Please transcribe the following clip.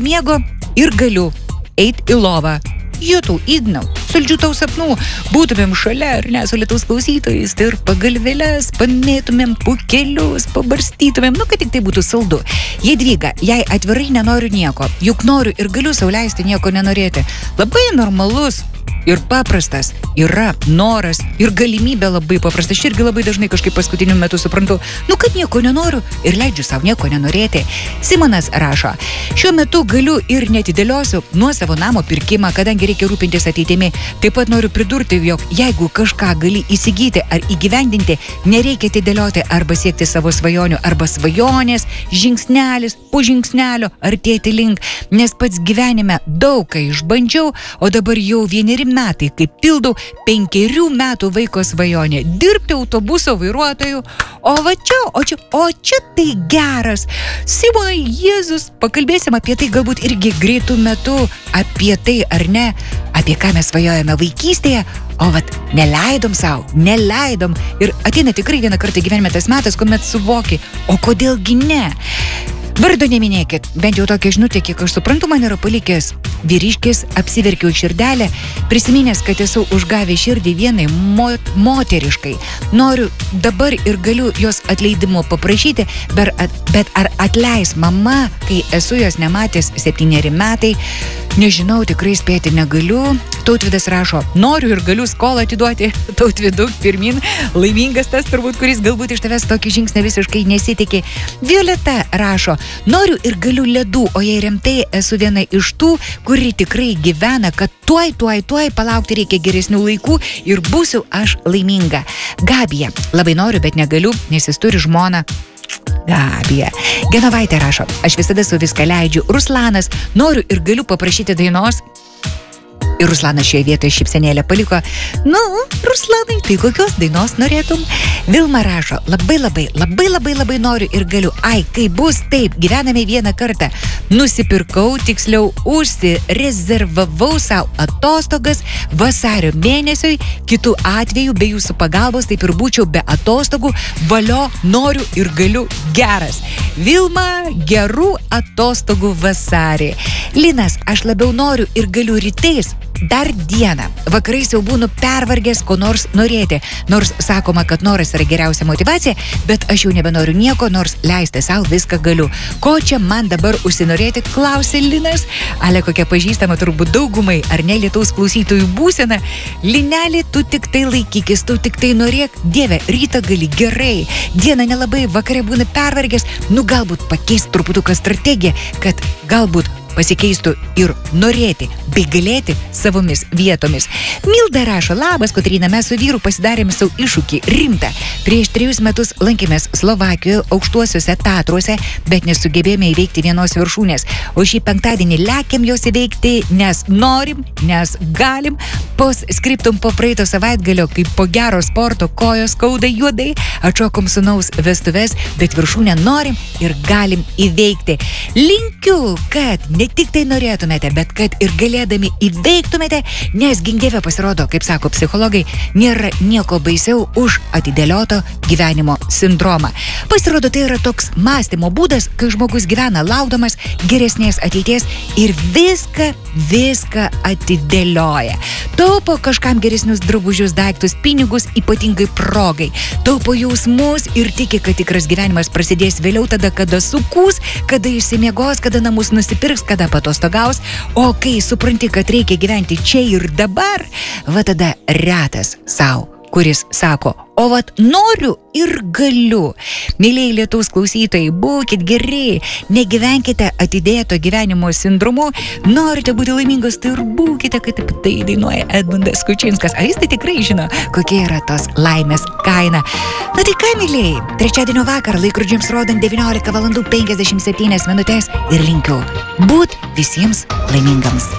miego ir galiu eit į lovą. Jūtų, Ignau, saldžių tau sapnų, būtumėm šalia, ar ne, su Lietuvos klausytojais, tai ir pagalvėlės, pamėtumėm pukelius, pabarstytumėm, kad tik tai būtų saldu. Jadvyga, jei atvirai nenoriu nieko, juk noriu ir galiu sau leisti nieko nenorėti. Labai normalus ir paprastas yra noras ir galimybė labai paprasta. Aš irgi labai dažnai kažkaip paskutiniu metu suprantu, kad nieko nenoriu ir leidžiu savo nieko nenorėti. Simonas rašo, šiuo metu galiu ir netidėliosiu nuo savo namo pirkimą, kadangi reikia rūpintis ateitimi. Taip pat noriu pridurti, jog jeigu kažką gali įsigyti ar įgyvendinti, nereikia atidėlioti arba siekti savo svajonių arba svajonės, žingsnelis po žingsnelio artėti link, nes pats gyvenime daug ką išbandžiau, o dabar jau 1 metai, kaip pildau 5 metų vaiko svajonė dirbti autobuso vairuotoju, o čia tai geras. Simonai, Jėzus, pakalbėsim apie tai galbūt irgi greitų metų, apie tai ar ne, apie ką mes svajojame vaikystėje, o neleidom ir ateina tikrai vieną kartą gyvenime tas metas, kuomet suvoki, o kodėlgi ne. Vardo neminėkit, bent jau tokia žinutė, kiek aš suprantu, man yra palikęs vyriškis, apsiverkiau širdelę, prisiminęs, kad esu užgavę širdį vienai moteriškai. Noriu dabar ir galiu jos atleidimo paprašyti, bet ar atleis mama, kai esu jos nematęs 7 metai? Nežinau, tikrai spėti negaliu. Tautvydas rašo, noriu ir galiu skolą atiduoti. Tautvydu, pirmin, laimingas tas turbūt, kuris galbūt iš tavęs tokį žingsnį visiškai nesitikė. Violeta rašo, noriu ir galiu ledų, o jei rimtai esu viena iš tų, kuri tikrai gyvena, kad tuoj palaukti reikia geresnių laikų ir būsiu aš laiminga. Gabija, labai noriu, bet negaliu, nes jis turi žmoną. Gabija. Genovaitė rašo, aš visada su viską leidžiu. Ruslanas, noriu ir galiu paprašyti dainos. Ir Ruslanas šioje vietoje šypsenėlę paliko. Ruslanai, tai kokios dainos norėtum? Vilma rašo, labai noriu ir galiu. Kai bus taip, gyvename vieną kartą. Nusipirkau, tiksliau, užsirezervavau savo atostogas vasario mėnesiui. Kitų atvejų be jūsų pagalbos taip ir būčiau be atostogų. Valio, noriu ir galiu geras. Vilma, gerų atostogų vasarį. Linas, aš labiau noriu ir galiu rytais. Dar dieną. Vakarais jau būnu pervargęs, ko nors norėti. Nors sakoma, kad noras yra geriausia motyvacija, bet aš jau nebenoriu nieko, nors leisti savo viską galiu. Ko čia man dabar užsinorėti, klausė Linas. Ale kokia pažįstama turbūt daugumai, ar ne Lietuvos klausytojų būsena. Linelį, tu tik tai laikykis, tu tik tai norėk. Dieve, rytą gali gerai. Dieną nelabai, vakare būna pervargęs. Galbūt pakeist truputuką strategiją, kad galbūt pasikeistų ir norėti, bei galėti savomis vietomis. Milda rašo, labas, Kotryna, mes su vyru pasidarėme savo iššūkį rimtą. Prieš 3 metus lankėmės Slovakijoje aukštuosiuose Tatruose, bet nesugebėjome įveikti vienos viršūnės. O šį penktadienį lekiam jos įveikti, nes norim, nes galim. Postscriptum po praeito savaitgalio, kaip po gero sporto kojos skauda juodai, atšokom sūnaus vestuves, bet viršūnę norim ir galim įveikti. Linkiu, kad ne tik tai norėtumėte, bet kad ir galėdami įveiktumėte, nes gink-dieve pasirodo, kaip sako psichologai, nėra nieko baisiau už atidėlioto gyvenimo sindromą. Pasirodo, tai yra toks mąstymo būdas, kai žmogus gyvena laukdamas geresnės ateities ir viską atidėlioja. Taupo kažkam geresnius drabužius, daiktus, pinigus, ypatingai progai. Taupo jausmus ir tiki, kad tikras gyvenimas prasidės vėliau, tada, kada sukūs, kada išsimiegos, kada namus nusipirks, kada patostogaus, o kai supranti, kad reikia gyventi čia ir dabar, tada retas sau, kuris sako, noriu ir galiu. Mėlyje Lietuvos klausytojai, būkit geri, negyvenkite atidėto gyvenimo sindromu, norite būti laimingas, tai ir būkite, kad tai dainuoja Edmundas Kučinskas. Ar jis tai tikrai žino, kokia yra tos laimės kaina? Tai ką, mėlyje, trečiadienio vakarą laikrodžiams rodant 19:57 ir linkiu būt visiems laimingams.